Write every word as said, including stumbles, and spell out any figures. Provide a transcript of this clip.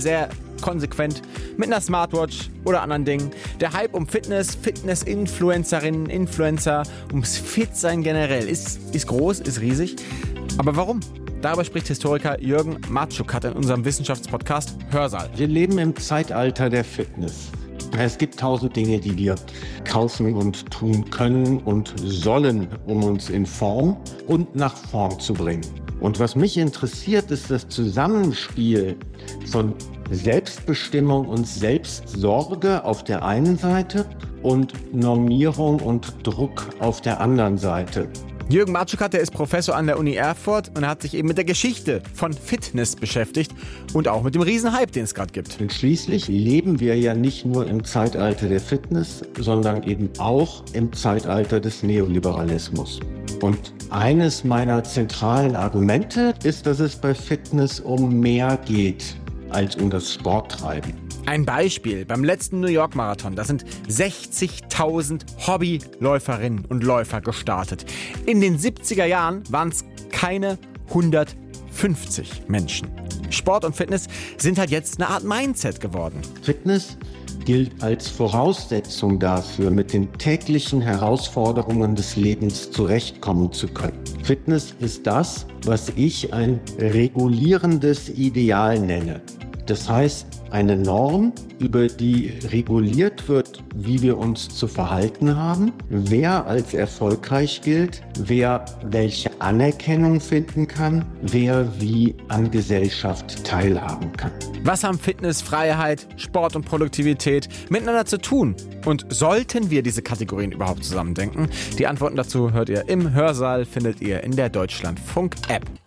sehr konsequent mit einer Smartwatch oder anderen Dingen. Der Hype um Fitness, Fitness-Influencerinnen, Influencer, ums Fit-Sein generell ist, ist groß, ist riesig. Aber warum? Darüber spricht Historiker Jürgen Marczuk in unserem Wissenschaftspodcast Hörsaal. Wir leben im Zeitalter der Fitness. Es gibt tausend Dinge, die wir kaufen und tun können und sollen, um uns in Form und nach Form zu bringen. Und was mich interessiert, ist das Zusammenspiel von Selbstbestimmung und Selbstsorge auf der einen Seite und Normierung und Druck auf der anderen Seite. Jürgen Marczuk, der ist Professor an der Uni Erfurt und er hat sich eben mit der Geschichte von Fitness beschäftigt und auch mit dem Riesenhype, den es gerade gibt. Und schließlich leben wir ja nicht nur im Zeitalter der Fitness, sondern eben auch im Zeitalter des Neoliberalismus. Und eines meiner zentralen Argumente ist, dass es bei Fitness um mehr geht als um das Sporttreiben. Ein Beispiel, beim letzten New York Marathon, da sind sechzigtausend Hobbyläuferinnen und Läufer gestartet. In den siebziger Jahren waren es keine hundertfünfzig Menschen. Sport und Fitness sind halt jetzt eine Art Mindset geworden. Fitness gilt als Voraussetzung dafür, mit den täglichen Herausforderungen des Lebens zurechtkommen zu können. Fitness ist das, was ich ein regulierendes Ideal nenne. Das heißt, eine Norm, über die reguliert wird, wie wir uns zu verhalten haben, wer als erfolgreich gilt, wer welche Anerkennung finden kann, wer wie an Gesellschaft teilhaben kann. Was haben Fitness, Freiheit, Sport und Produktivität miteinander zu tun? Und sollten wir diese Kategorien überhaupt zusammendenken? Die Antworten dazu hört ihr im Hörsaal, findet ihr in der Deutschlandfunk-App.